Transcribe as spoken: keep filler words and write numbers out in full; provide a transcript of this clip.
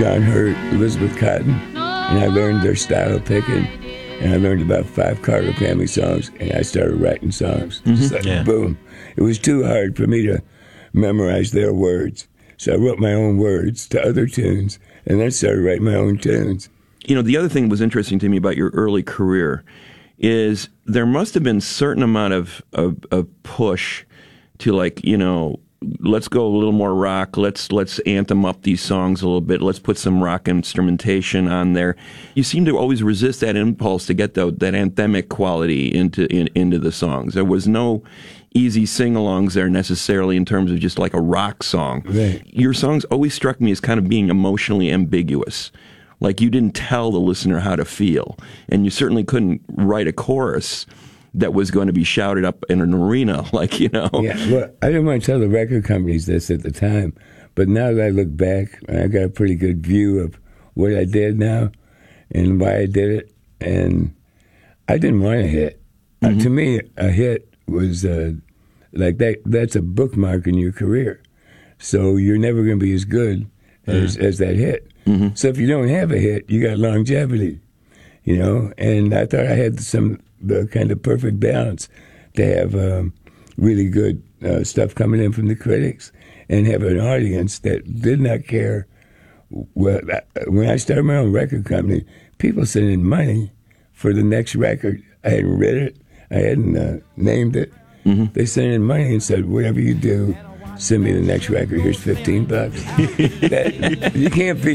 John Hurt, Elizabeth Cotton, and I learned their style of picking, and I learned about five Carter family songs, and I started writing songs. Mm-hmm. Just like, yeah. boom. It was too hard for me to memorize their words, so I wrote my own words to other tunes, and then started writing my own tunes. You know, the other thing that was interesting to me about your early career is there must have been a certain amount of, of, of push to, like, you know, let's go a little more rock. Let's let's anthem up these songs a little bit. Let's put some rock instrumentation on there. You seem to always resist that impulse to get the, that anthemic quality into in, into the songs. There was no easy sing-alongs there necessarily in terms of just like a rock song. Right. Your songs always struck me as kind of being emotionally ambiguous. Like you didn't tell the listener how to feel. And you certainly couldn't write a chorus that was going to be shouted up in an arena, like, you know. Yeah, well, I didn't want to tell the record companies this at the time, but now that I look back, I got a pretty good view of what I did now and why I did it. And I didn't want a hit. Mm-hmm. Uh, to me, a hit was uh, like that. That's a bookmark in your career. So you're never going to be as good as, mm-hmm. as that hit. Mm-hmm. So if you don't have a hit, you got longevity, you know. And I thought I had some the kind of perfect balance to have um, really good uh, stuff coming in from the critics and have an audience that did not care. Well, when I started my own record company, people sent in money for the next record. I hadn't read it. I hadn't uh, named it. Mm-hmm. They sent in money and said, whatever you do, send me the next record. Here's fifteen bucks. That, you can't beat